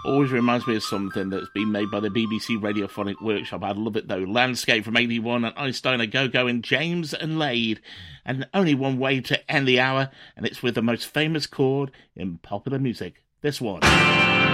Always reminds me of something that's been made by the BBC Radiophonic Workshop. I love it though. Landscape from 81 and Einstein A Go-Go and James and Lade. And only one way to end the hour, and it's with the most famous chord in popular music. This one.